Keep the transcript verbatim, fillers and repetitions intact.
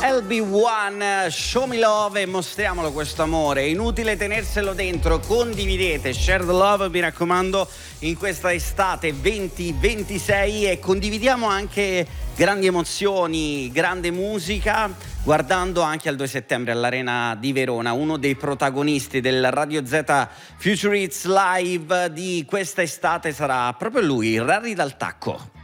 L B one, Show Me Love, e mostriamolo questo amore. È inutile tenerselo dentro, condividete, share the love, mi raccomando, in questa estate venti ventisei, e condividiamo anche grandi emozioni, grande musica, guardando anche al due settembre all'Arena di Verona. Uno dei protagonisti del Radio Z Future Hits Live di questa estate sarà proprio lui, Rari Dal Tacco.